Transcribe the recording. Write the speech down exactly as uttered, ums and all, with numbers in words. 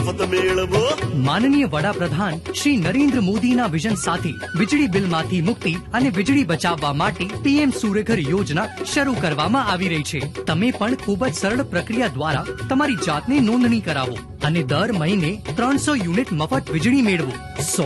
મફત મેળવો. માનનીય વડાપ્રધાન શ્રી નરેન્દ્ર મોદીના વિઝન સાથે વીજળી બિલમાંથી મુક્તિ અને વીજળી બચાવવા માટે પીએમ સૂર્યઘર યોજના શરૂ કરવામાં આવી રહી છે. તમે પણ ખૂબ જ સરળ પ્રક્રિયા દ્વારા તમારી જાતને નોંધણી કરાવો અને દર મહિને ત્રણસો યુનિટ મફત વીજળી મેળવો. સો